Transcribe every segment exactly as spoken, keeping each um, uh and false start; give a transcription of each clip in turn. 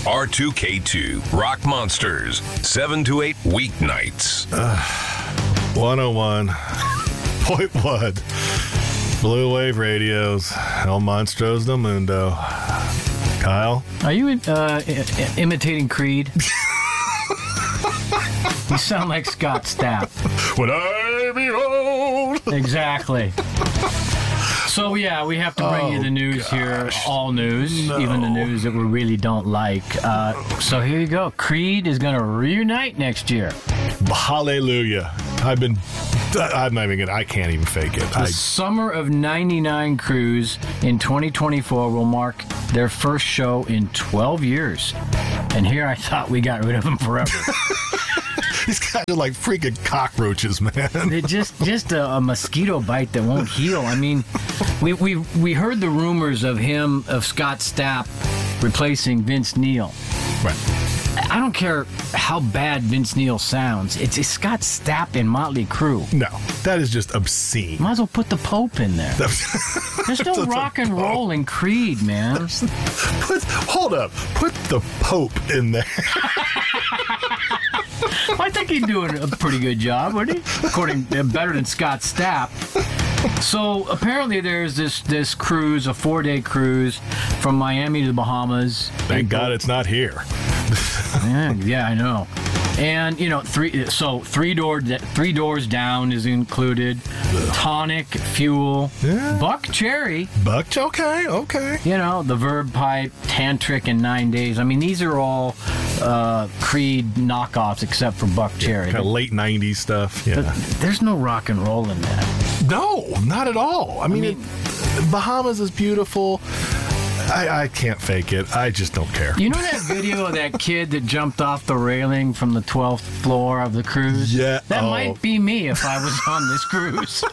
R two K two, Rock Monsters, seven to eight weeknights. Uh, one oh one point one. Blue Wave Radios. El Monstros del Mundo. Kyle? Are you uh, I- imitating Creed? You sound like Scott Stapp. When I behold. Exactly. So, yeah, we have to bring oh, you the news gosh. here. All news, no. even the news that we really don't like. Uh, so here you go. Creed is going to reunite next year. Hallelujah. I've been... I'm not even gonna... I can't even fake it. The I, Summer of ninety-nine cruise in twenty twenty-four will mark their first show in twelve years. And here I thought we got rid of them forever. These guys are like freaking cockroaches, man. They're just just a, a mosquito bite that won't heal. I mean, we we we heard the rumors of him, of Scott Stapp replacing Vince Neil. Right. I don't care how bad Vince Neil sounds. It's, it's Scott Stapp in Motley Crue. No, that is just obscene. Might as well put the Pope in there. There's no rock and roll in Creed, man. Put, hold up. Put the Pope in there. I think he's doing a pretty good job, wouldn't he? According, uh, better than Scott Stapp. So apparently there's this this cruise, a four-day cruise from Miami to the Bahamas. Thank God it's not here. yeah, yeah, I know. And you know, three so three door three doors down is included. Ugh. Tonic, fuel, yeah. Buck Cherry. Buck, okay, okay. You know, the Verb Pipe, Tantric in nine days. I mean, these are all uh, Creed knockoffs except for Buck Cherry. Yeah, kind of late nineties stuff. Yeah. But there's no rock and roll in that. No, not at all. I mean, I mean it, Bahamas is beautiful. I, I can't fake it. I just don't care. You know that video of that kid that jumped off the railing from the twelfth floor of the cruise? Yeah. That oh. might be me if I was on this cruise.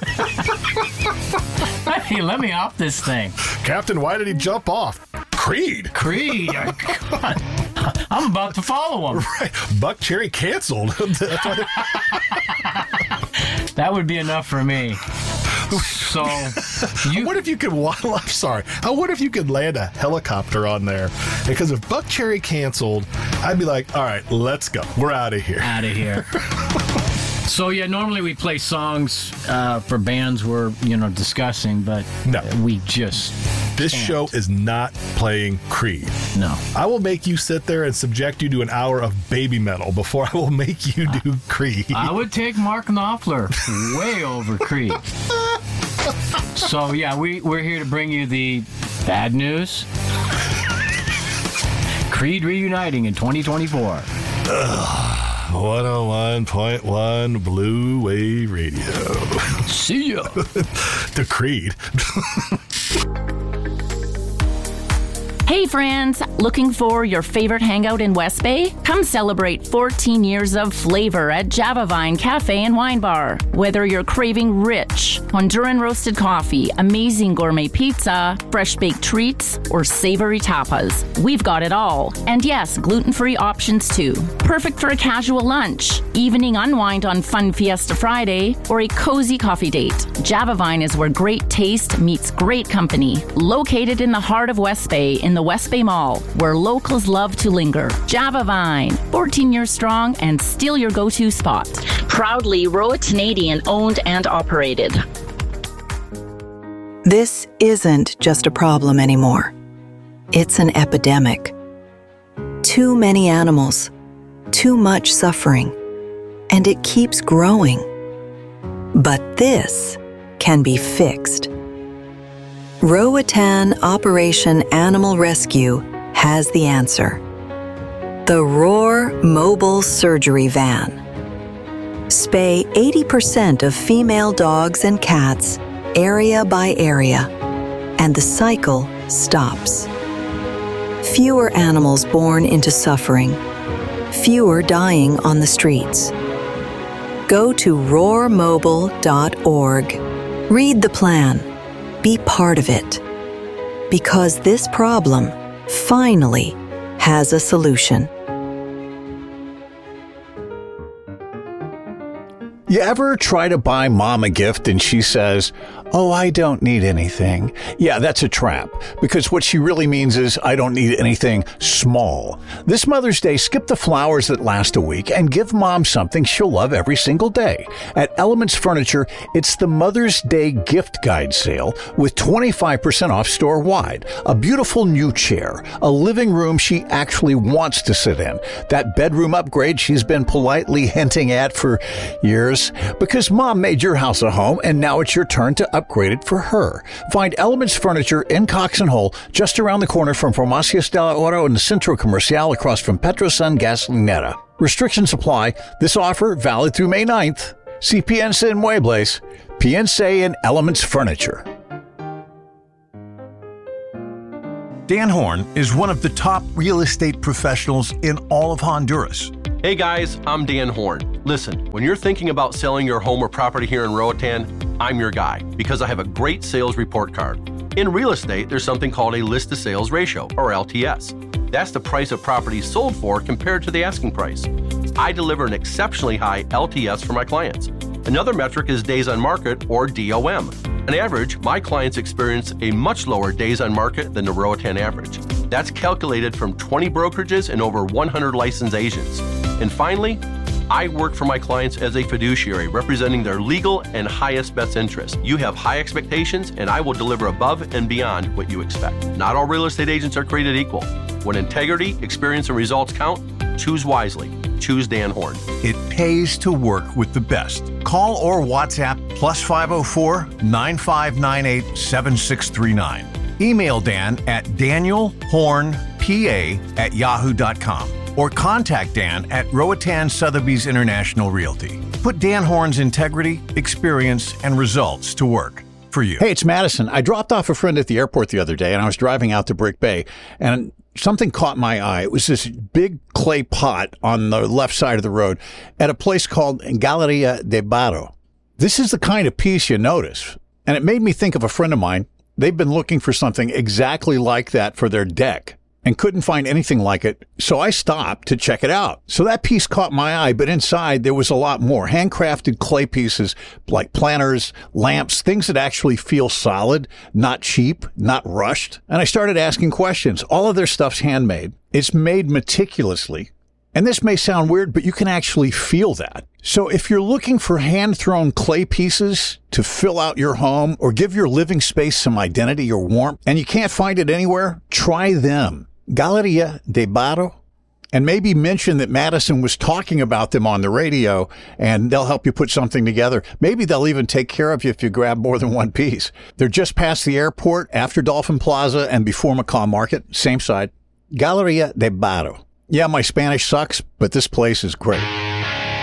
Hey, let me off this thing. Captain, why did he jump off? Creed. Creed. I'm about to follow him. Right. Buck Cherry canceled. That would be enough for me. So, you... what if you could? I'm sorry. I wonder if you could land a helicopter on there, because if Buck Cherry canceled, I'd be like, all right, let's go. We're out of here. Out of here. So yeah, normally we play songs uh, for bands we're you know discussing, but no, we just this can't. show is not playing Creed. No, I will make you sit there and subject you to an hour of baby metal before I will make you do Creed. I would take Mark Knopfler way over Creed. So yeah, we we're here to bring you the bad news. Creed reuniting in twenty twenty-four. Ugh, one oh one point one Blue Wave Radio. See ya. The Creed. Hey friends, looking for your favorite hangout in West Bay? Come celebrate fourteen years of flavor at Java Vine Cafe and Wine Bar. Whether you're craving rich Honduran roasted coffee, amazing gourmet pizza, fresh baked treats, or savory tapas, we've got it all. And yes, gluten-free options too. Perfect for a casual lunch, evening unwind on Fun Fiesta Friday, or a cozy coffee date. Java Vine is where great taste meets great company. Located in the heart of West Bay in the West Bay Mall, where locals love to linger. Java Vine, fourteen years strong and still your go-to spot. Proudly Roa-Canadian owned and operated. This isn't just a problem anymore. It's an epidemic. Too many animals, too much suffering, and it keeps growing. But this can be fixed. Roatan Operation Animal Rescue has the answer. The Roar Mobile Surgery Van. Spay eighty percent of female dogs and cats, area by area, and the cycle stops. Fewer animals born into suffering, fewer dying on the streets. Go to roar mobile dot org. Read the plan. Be part of it. Because this problem finally has a solution. You ever try to buy mom a gift and she says, "Oh, I don't need anything." Yeah, that's a trap, because what she really means is, I don't need anything small. This Mother's Day, skip the flowers that last a week and give Mom something she'll love every single day. At Elements Furniture, it's the Mother's Day gift guide sale with twenty-five percent off store-wide. A beautiful new chair, a living room she actually wants to sit in, that bedroom upgrade she's been politely hinting at for years, because Mom made your house a home and now it's your turn to upgrade it for her. Find Elements Furniture in Cox and Hull, just around the corner from Farmacias del Oro and the Centro Comercial, across from Petrosun Gasolinera. Restrictions apply. This offer valid through May ninth. See Piensa en Muebles, Piensa en Elements Furniture. Dan Horn is one of the top real estate professionals in all of Honduras. Hey guys, I'm Dan Horn. Listen, when you're thinking about selling your home or property here in Roatan, I'm your guy because I have a great sales report card. In real estate, there's something called a list to sales ratio, or L T S. That's the price of properties sold for compared to the asking price. I deliver an exceptionally high L T S for my clients. Another metric is days on market, or D O M. On average, my clients experience a much lower days on market than the Roatan average. That's calculated from twenty brokerages and over one hundred licensed agents. And finally, I work for my clients as a fiduciary, representing their legal and highest best interest. You have high expectations, and I will deliver above and beyond what you expect. Not all real estate agents are created equal. When integrity, experience, and results count, choose wisely. Choose Dan Horn. It pays to work with the best. Call or WhatsApp plus five oh four, nine five nine eight, seven six three nine. Email Dan at daniel horn p a at yahoo dot com or contact Dan at Roatan Sotheby's International Realty. Put Dan Horn's integrity, experience, and results to work for you. Hey, it's Madison. I dropped off a friend at the airport the other day, and I was driving out to Brick Bay, and something caught my eye. It was this big clay pot on the left side of the road at a place called Galeria de Barro. This is the kind of piece you notice, and it made me think of a friend of mine. They've been looking for something exactly like that for their deck and couldn't find anything like it, so I stopped to check it out. So that piece caught my eye, but inside there was a lot more. Handcrafted clay pieces like planters, lamps, things that actually feel solid, not cheap, not rushed. And I started asking questions. All of their stuff's handmade. It's made meticulously. And this may sound weird, but you can actually feel that. So if you're looking for hand-thrown clay pieces to fill out your home or give your living space some identity or warmth, and you can't find it anywhere, try them. Galeria de Barro, and maybe mention that Madison was talking about them on the radio, and they'll help you put something together. Maybe they'll even take care of you if you grab more than one piece. They're just past the airport, after Dolphin Plaza, and before Macau Market, same side. Galeria de Barro. Yeah, my Spanish sucks, but this place is great.